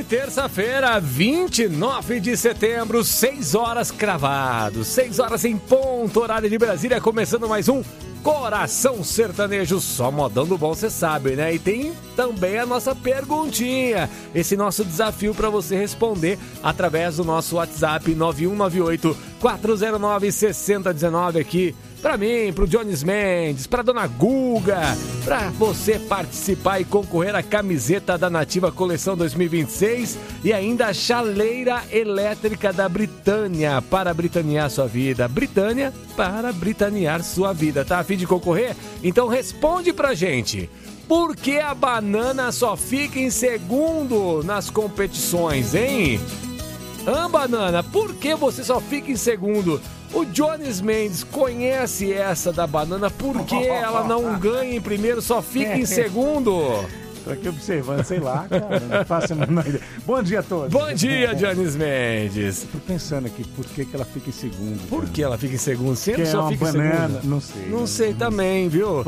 Hoje, terça-feira, 29 de setembro, 6 horas cravados, 6 horas em ponto, horário de Brasília, começando mais um Coração Sertanejo, só modão do bom, você sabe, né? E tem também a nossa perguntinha, esse nosso desafio para você responder através do nosso WhatsApp 9198-409-6019 aqui. Pra mim, pro Jones Mendes, pra Dona Guga, pra você participar e concorrer à camiseta da Nativa Coleção 2026 e ainda a chaleira elétrica da Britânia para britanear sua vida. Britânia para britanear sua vida. Tá a fim de concorrer? Então responde pra gente. Por que a banana só fica em segundo nas competições, hein? Banana, por que você só fica em segundo? O Jones Mendes conhece essa da banana, por que ela não ganha em primeiro, só fica em segundo? Tô aqui observando, sei lá, cara, não faço a menor ideia. Bom dia a todos. Bom dia, Jones Mendes. Tô pensando aqui, por que ela fica em segundo? Por que ela fica em segundo? Sempre só fica em segundo? Não sei. Não sei também, viu?